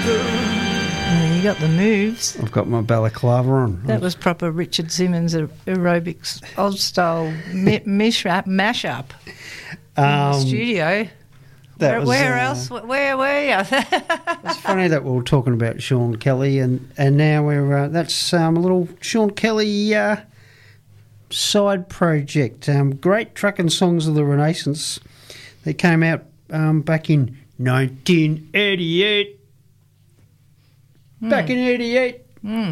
Well, you got the moves. I've got my balaclava on. That was proper Richard Simmons aerobics, old style mashup in the studio. Where else? Where were you? It's funny that we were talking about Sean Kelly, and now we're that's a little Sean Kelly side project. Great trucking songs of the Renaissance. They came out back in 1988. Back in '88.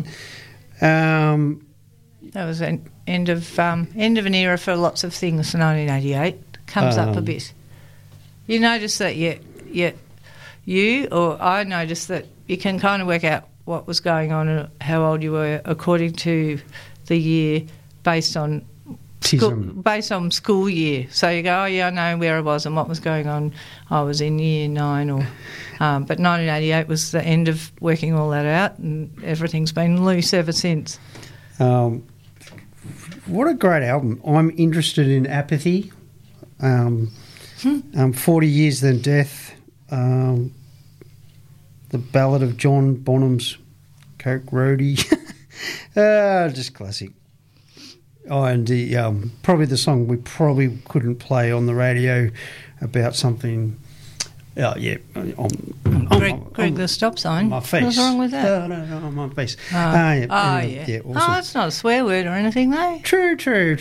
That was an end of an era for lots of things. 1988 comes up a bit. You notice that I noticed that you can kind of work out what was going on and how old you were according to the year based on school year. So you go, oh yeah, I know where I was and what was going on. I was in year 9 or... but 1988 was the end of working all that out, and everything's been loose ever since. What a great album. I'm interested in Apathy. 40 Years Then Death. The Ballad of John Bonham's Coke Roadie. Just classic. Oh, and probably the song we probably couldn't play on the radio about something... Greg, the stop sign. My face. What's wrong with that? No, on my face. Yeah, awesome. Oh, it's not a swear word or anything, though. True.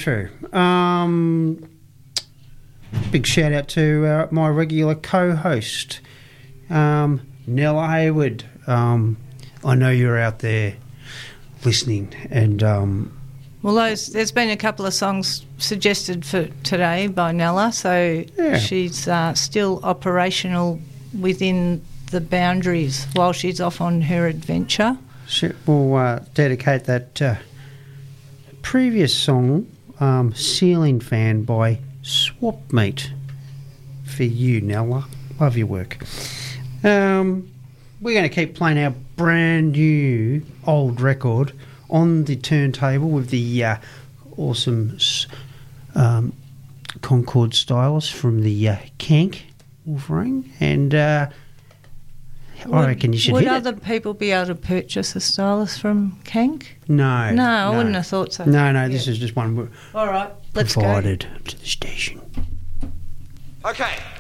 Big shout out to my regular co-host, Nella Hayward. I know you're out there listening, and well, there's been a couple of songs suggested for today by Nella, so she's still operational within the boundaries while she's off on her adventure. We'll dedicate that previous song, Ceiling Fan by Swapmeat, for you, Nella. Love your work. We're going to keep playing our brand new old record on the turntable with the awesome Concord stylus from the Kank Wolverine, and I reckon you should hit it. Would other people be able to purchase a stylus from Kank? No, I wouldn't have thought so. No, this is just one all right, let's provided to the station. Okay.